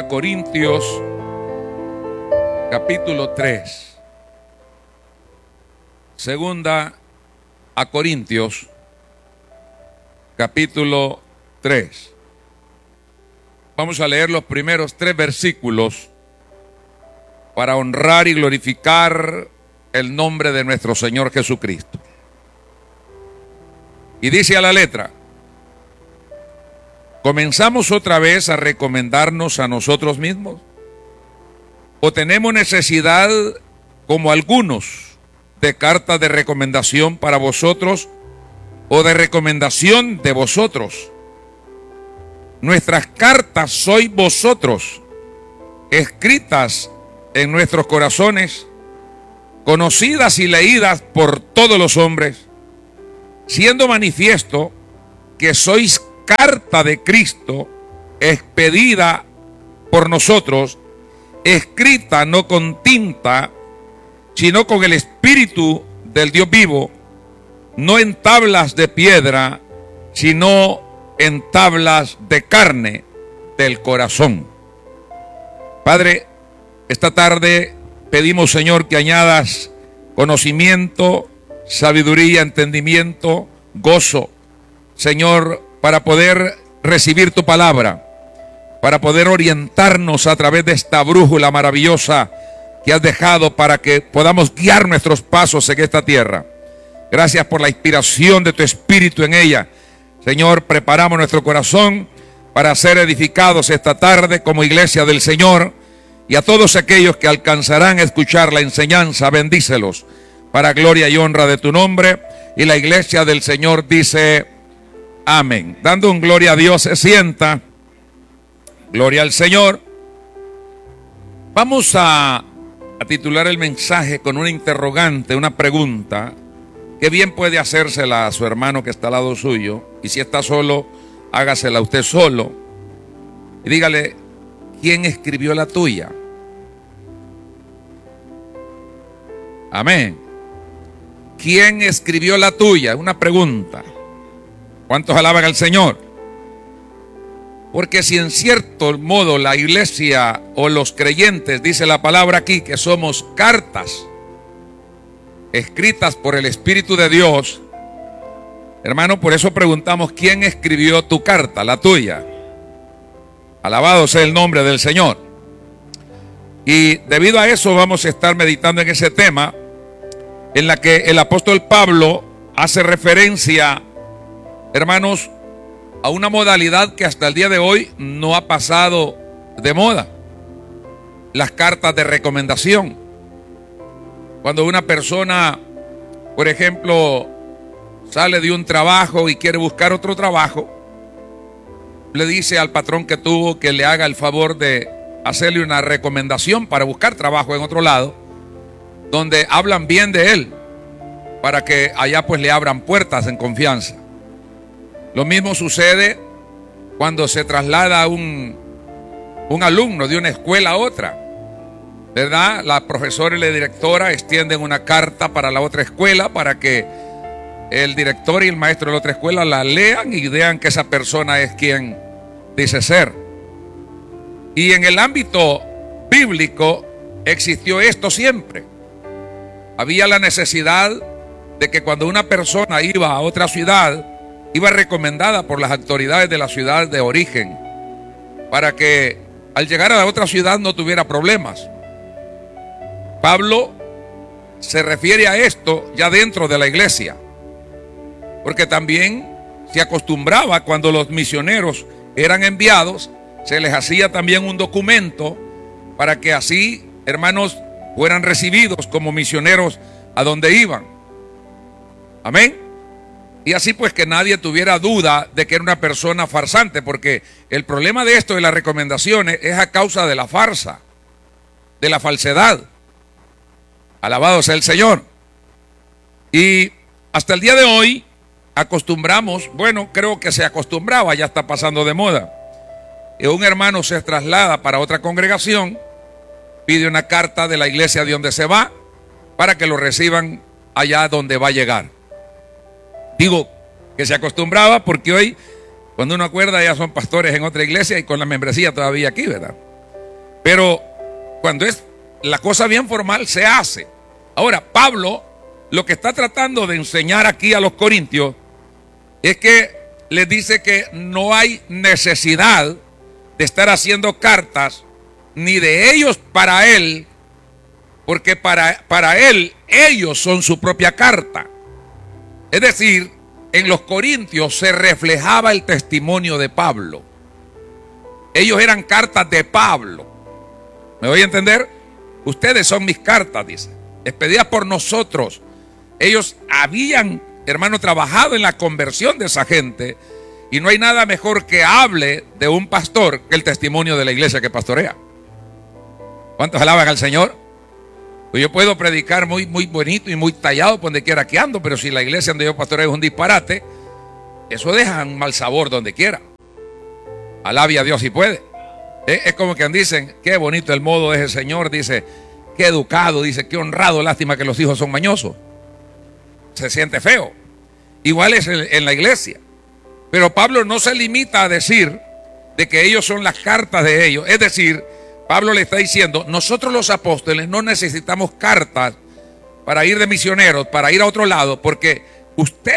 Corintios, capítulo 3. Segunda a Corintios, capítulo 3. Vamos a leer los primeros 3 versículos para honrar y glorificar el nombre de nuestro Señor Jesucristo. Y dice a la letra: ¿comenzamos otra vez a recomendarnos a nosotros mismos? ¿O tenemos necesidad, como algunos, de cartas de recomendación para vosotros o de recomendación de vosotros? Nuestras cartas sois vosotros, escritas en nuestros corazones, conocidas y leídas por todos los hombres, siendo manifiesto que sois carta de Cristo, expedida por nosotros, escrita no con tinta, sino con el Espíritu del Dios vivo, no en tablas de piedra, sino en tablas de carne del corazón. Padre, esta tarde pedimos, Señor, que añadas conocimiento, sabiduría, entendimiento, gozo, Señor, para poder recibir tu palabra, para poder orientarnos a través de esta brújula maravillosa que has dejado para que podamos guiar nuestros pasos en esta tierra. Gracias por la inspiración de tu Espíritu en ella. Señor, preparamos nuestro corazón para ser edificados esta tarde como iglesia del Señor, y a todos aquellos que alcanzarán a escuchar la enseñanza, bendícelos para gloria y honra de tu nombre. Y la iglesia del Señor dice amén. Dando un gloria a Dios, se sienta. Gloria al Señor. Vamos a titular el mensaje con una interrogante, una pregunta, que bien puede hacérsela a su hermano que está al lado suyo, y si está solo, hágasela usted solo, y dígale: ¿quién escribió la tuya? Amén. ¿Quién escribió la tuya? Una pregunta. ¿Cuántos alaban al Señor? Porque si en cierto modo la iglesia o los creyentes, dice la palabra aquí, que somos cartas escritas por el Espíritu de Dios, hermano, por eso preguntamos: ¿quién escribió tu carta, la tuya? Alabado sea el nombre del Señor. Y debido a eso vamos a estar meditando en ese tema, en la que el apóstol Pablo hace referencia, hermanos, a una modalidad que hasta el día de hoy no ha pasado de moda: las cartas de recomendación. Cuando una persona, por ejemplo, sale de un trabajo y quiere buscar otro trabajo, le dice al patrón que tuvo que le haga el favor de hacerle una recomendación para buscar trabajo en otro lado, donde hablan bien de él, para que allá pues le abran puertas en confianza. Lo mismo sucede cuando se traslada un alumno de una escuela a otra, ¿verdad? La profesora y la directora extienden una carta para la otra escuela para que el director y el maestro de la otra escuela la lean y vean que esa persona es quien dice ser. Y en el ámbito bíblico existió esto siempre. Había la necesidad de que cuando una persona iba a otra ciudad, iba recomendada por las autoridades de la ciudad de origen, para que al llegar a la otra ciudad no tuviera problemas. Pablo se refiere a esto ya dentro de la iglesia, porque también se acostumbraba, cuando los misioneros eran enviados, se les hacía también un documento para que así, hermanos, fueran recibidos como misioneros a donde iban. Amén. Y así pues que nadie tuviera duda de que era una persona farsante, porque el problema de esto de las recomendaciones es a causa de la farsa, de la falsedad. Alabado sea el Señor. Y hasta el día de hoy acostumbramos, bueno, creo que se acostumbraba, ya está pasando de moda, que un hermano se traslada para otra congregación, pide una carta de la iglesia de donde se va, para que lo reciban allá donde va a llegar. Digo que se acostumbraba porque hoy, cuando uno acuerda, ya son pastores en otra iglesia y con la membresía todavía aquí, ¿verdad? Pero cuando es la cosa bien formal, se hace. Ahora, Pablo lo que está tratando de enseñar aquí a los corintios es que les dice que no hay necesidad de estar haciendo cartas ni de ellos para él, porque para él ellos son su propia carta. Es decir, en los corintios se reflejaba el testimonio de Pablo. Ellos eran cartas de Pablo. ¿Me voy a entender? Ustedes son mis cartas, dice, expedidas por nosotros. Ellos habían, hermano, trabajado en la conversión de esa gente, y no hay nada mejor que hable de un pastor que el testimonio de la iglesia que pastorea. ¿Cuántos alaban al Señor? Pues yo puedo predicar muy bonito y muy tallado por donde quiera que ando, pero si la iglesia donde yo pastoreo es un disparate, eso deja un mal sabor donde quiera. Alabe a Dios si puede. Es como que dicen, qué bonito el modo de ese señor, dice, qué educado, dice, qué honrado, lástima que los hijos son mañosos. Se siente feo. Igual es en la iglesia. Pero Pablo no se limita a decir de que ellos son las cartas de ellos. Es decir, Pablo le está diciendo, nosotros los apóstoles no necesitamos cartas para ir de misioneros, para ir a otro lado, porque usted